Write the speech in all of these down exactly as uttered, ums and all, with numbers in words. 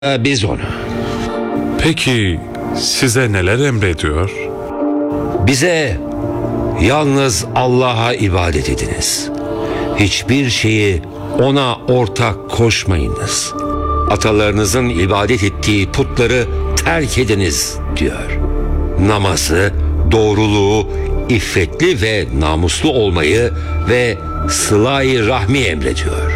Ee, Biz onu. Peki size neler emrediyor? Bize yalnız Allah'a ibadet ediniz. Hiçbir şeyi ona ortak koşmayınız. Atalarınızın ibadet ettiği putları terk ediniz diyor. Namazı, doğruluğu, iffetli ve namuslu olmayı ve sıla-i rahmi emrediyor.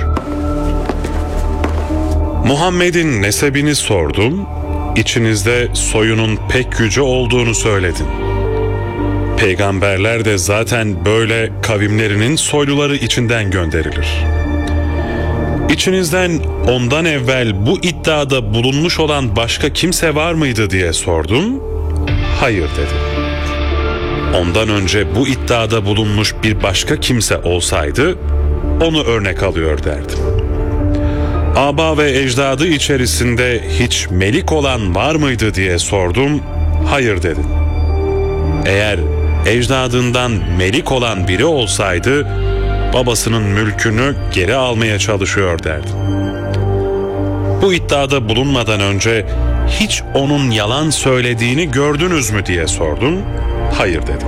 Muhammed'in nesebini sordum, içinizde soyunun pek yüce olduğunu söyledin. Peygamberler de zaten böyle kavimlerinin soyluları içinden gönderilir. İçinizden ondan evvel bu iddiada bulunmuş olan başka kimse var mıydı diye sordum. Hayır dedi. Ondan önce bu iddiada bulunmuş bir başka kimse olsaydı onu örnek alıyor derdim. Aba ve ecdadı içerisinde hiç melik olan var mıydı diye sordum. Hayır dedin. Eğer ecdadından melik olan biri olsaydı babasının mülkünü geri almaya çalışıyor derdim. Bu iddiada bulunmadan önce hiç onun yalan söylediğini gördünüz mü diye sordum. Hayır dedim.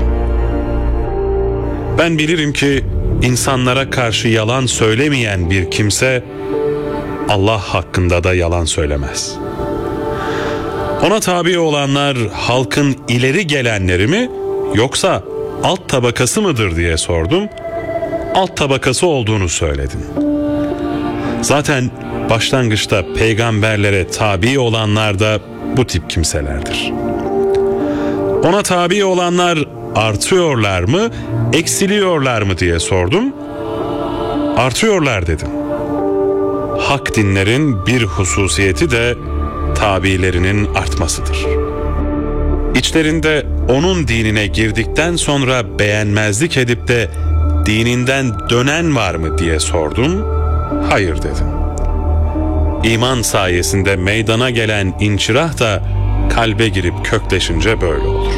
Ben bilirim ki insanlara karşı yalan söylemeyen bir kimse Allah hakkında da yalan söylemez. Ona tabi olanlar halkın ileri gelenleri mi yoksa alt tabakası mıdır diye sordum. Alt tabakası olduğunu söyledin. Zaten başlangıçta peygamberlere tabi olanlar da bu tip kimselerdir. Ona tabi olanlar artıyorlar mı, eksiliyorlar mı diye sordum. Artıyorlar dedim. Hak dinlerin bir hususiyeti de tabilerinin artmasıdır. İçlerinde onun dinine girdikten sonra beğenmezlik edip de dininden dönen var mı diye sordum. Hayır dedim. İman sayesinde meydana gelen inçirah da kalbe girip kökleşince böyle olur.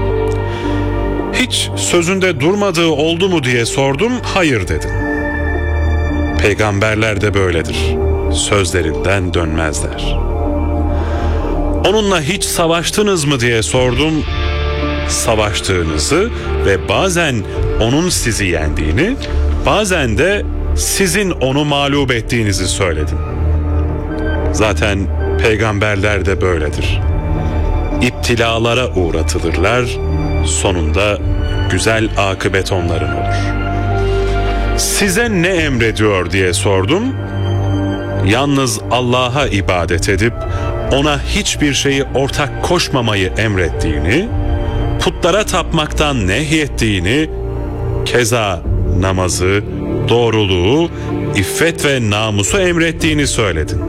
Hiç sözünde durmadığı oldu mu diye sordum. Hayır dedin. Peygamberler de böyledir. Sözlerinden dönmezler. Onunla hiç savaştınız mı diye sordum. Savaştığınızı ve bazen onun sizi yendiğini, bazen de sizin onu mağlup ettiğinizi söyledim. Zaten peygamberler de böyledir. İptilalara uğratılırlar, sonunda güzel akıbet onların olur. Size ne emrediyor diye sordum. Yalnız Allah'a ibadet edip ona hiçbir şeyi ortak koşmamayı emrettiğini, putlara tapmaktan nehyettiğini, keza namazı, doğruluğu, iffet ve namusu emrettiğini söyledin.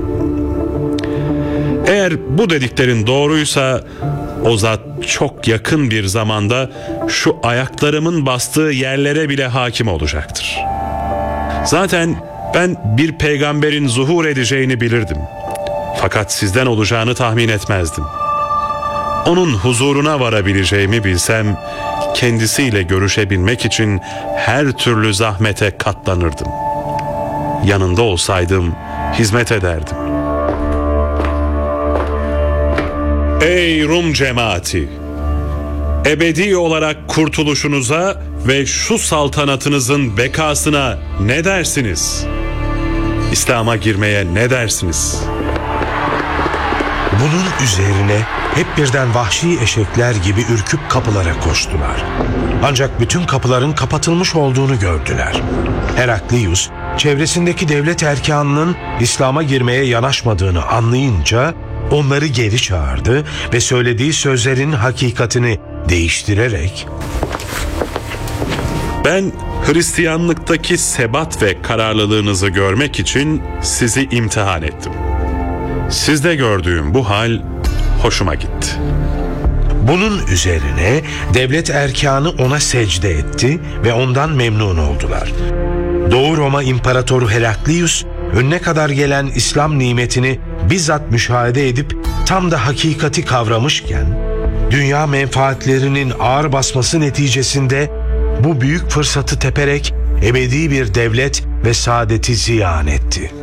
Eğer bu dediklerin doğruysa o zat çok yakın bir zamanda şu ayaklarımın bastığı yerlere bile hakim olacaktır. Zaten ben bir peygamberin zuhur edeceğini bilirdim. Fakat sizden olacağını tahmin etmezdim. Onun huzuruna varabileceğimi bilsem, kendisiyle görüşebilmek için her türlü zahmete katlanırdım. Yanında olsaydım hizmet ederdim. Ey Rum cemaati! Ebedi olarak kurtuluşunuza ve şu saltanatınızın bekasına ne dersiniz? İslam'a girmeye ne dersiniz? Bunun üzerine hep birden vahşi eşekler gibi ürküp kapılara koştular. Ancak bütün kapıların kapatılmış olduğunu gördüler. Heraklius, çevresindeki devlet erkanının İslam'a girmeye yanaşmadığını anlayınca onları geri çağırdı ve söylediği sözlerin hakikatini değiştirerek Ben Hristiyanlıktaki sebat ve kararlılığınızı görmek için sizi imtihan ettim. Sizde gördüğüm bu hal hoşuma gitti. Bunun üzerine devlet erkanı ona secde etti ve ondan memnun oldular. Doğu Roma İmparatoru Heraklius, önüne kadar gelen İslam nimetini bizzat müşahede edip tam da hakikati kavramışken, dünya menfaatlerinin ağır basması neticesinde bu büyük fırsatı teperek ebedi bir devlet ve saadeti ziyan etti.